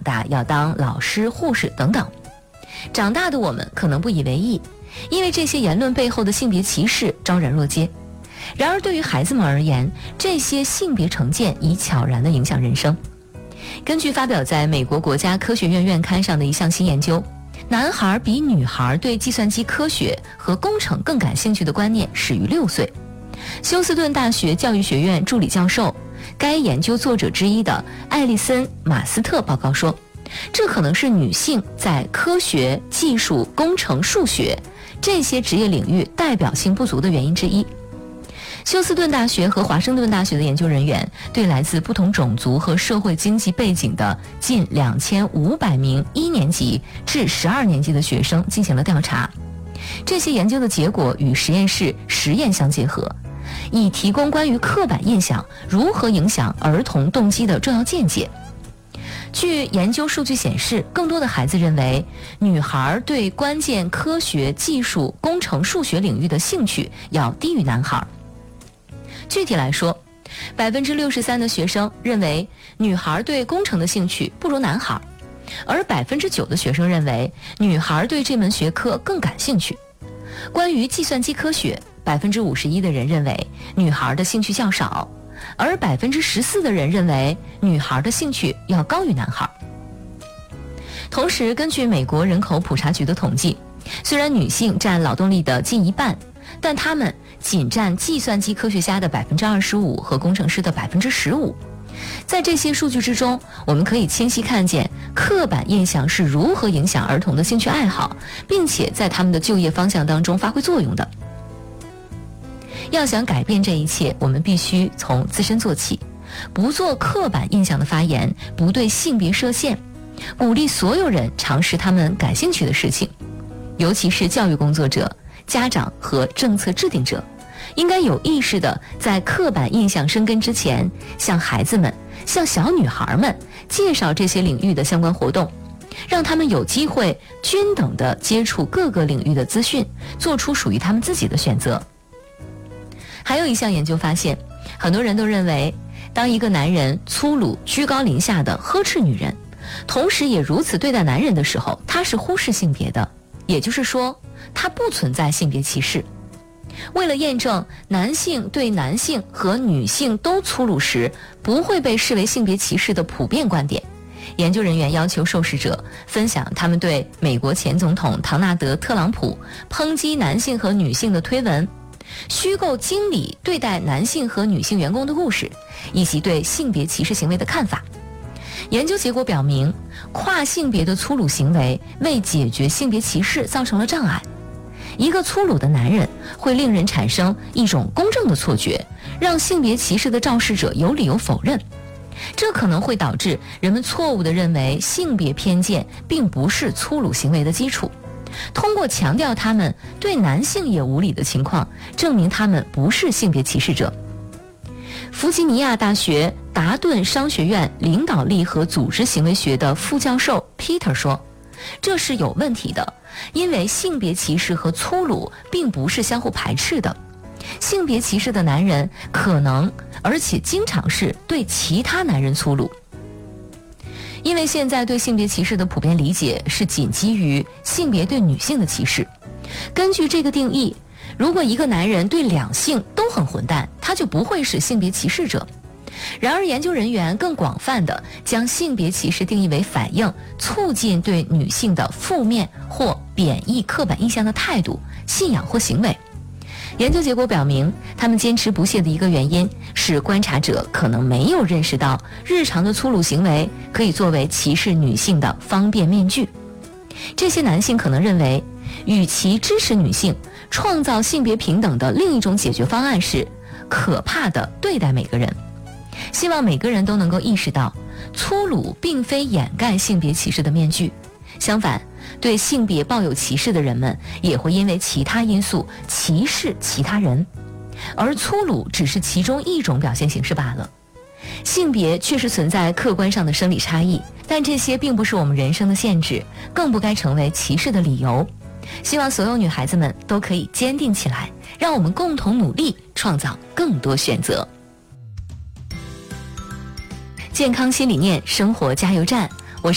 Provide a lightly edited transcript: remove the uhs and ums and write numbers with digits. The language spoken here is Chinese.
大要当老师、护士等等。长大的我们可能不以为意，因为这些言论背后的性别歧视昭然若揭。然而对于孩子们而言，这些性别成见已悄然地影响人生。根据发表在美国国家科学院院刊上的一项新研究，男孩比女孩对计算机科学和工程更感兴趣的观念始于6岁。休斯顿大学教育学院助理教授、该研究作者之一的艾丽森·马斯特报告说，这可能是女性在科学、技术、工程、数学这些职业领域代表性不足的原因之一。休斯顿大学和华盛顿大学的研究人员对来自不同种族和社会经济背景的近2500名1年级至12年级的学生进行了调查。这些研究的结果与实验室实验相结合，以提供关于刻板印象如何影响儿童动机的重要见解。据研究数据显示，更多的孩子认为女孩对关键科学、技术、工程、数学领域的兴趣要低于男孩。具体来说，63%的学生认为女孩对工程的兴趣不如男孩，而9%的学生认为女孩对这门学科更感兴趣。关于计算机科学，51%的人认为女孩的兴趣较少，而14%的人认为女孩的兴趣要高于男孩。同时，根据美国人口普查局的统计，虽然女性占劳动力的近一半，但她们仅占计算机科学家的25%和工程师的15%。在这些数据之中，我们可以清晰看见刻板印象是如何影响儿童的兴趣爱好，并且在他们的就业方向当中发挥作用的。要想改变这一切，我们必须从自身做起，不做刻板印象的发言，不对性别设限，鼓励所有人尝试他们感兴趣的事情。尤其是教育工作者、家长和政策制定者，应该有意识地在刻板印象生根之前，向孩子们、向小女孩们介绍这些领域的相关活动，让他们有机会均等地接触各个领域的资讯，做出属于他们自己的选择。还有一项研究发现，很多人都认为，当一个男人粗鲁、居高临下地呵斥女人，同时也如此对待男人的时候，他是忽视性别的，也就是说，他不存在性别歧视。为了验证男性对男性和女性都粗鲁时不会被视为性别歧视的普遍观点，研究人员要求受试者分享他们对美国前总统唐纳德·特朗普抨击男性和女性的推文、虚构经理对待男性和女性员工的故事，以及对性别歧视行为的看法。研究结果表明，跨性别的粗鲁行为为解决性别歧视造成了障碍。一个粗鲁的男人会令人产生一种公正的错觉，让性别歧视的肇事者有理由否认。这可能会导致人们错误地认为性别偏见并不是粗鲁行为的基础。通过强调他们对男性也无理的情况，证明他们不是性别歧视者。弗吉尼亚大学达顿商学院领导力和组织行为学的副教授 Peter 说，这是有问题的，因为性别歧视和粗鲁并不是相互排斥的。性别歧视的男人可能，而且经常是对其他男人粗鲁。因为现在对性别歧视的普遍理解是仅基于性别对女性的歧视。根据这个定义，如果一个男人对两性都很混蛋，他就不会是性别歧视者。然而研究人员更广泛地将性别歧视定义为反映、促进对女性的负面或贬义刻板印象的态度、信仰或行为。研究结果表明，他们坚持不懈的一个原因是观察者可能没有认识到日常的粗鲁行为可以作为歧视女性的方便面具。这些男性可能认为，与其支持女性，创造性别平等的另一种解决方案是可怕地对待每个人。希望每个人都能够意识到，粗鲁并非掩盖性别歧视的面具，相反，对性别抱有歧视的人们也会因为其他因素歧视其他人，而粗鲁只是其中一种表现形式罢了。性别确实存在客观上的生理差异，但这些并不是我们人生的限制，更不该成为歧视的理由。希望所有女孩子们都可以坚定起来，让我们共同努力，创造更多选择。健康新理念，生活加油站。